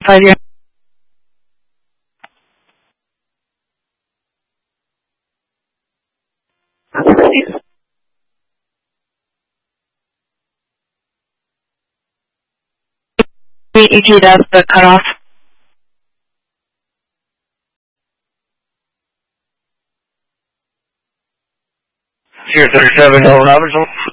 5-year. ET, that's the cutoff. Here, 37, Robertson.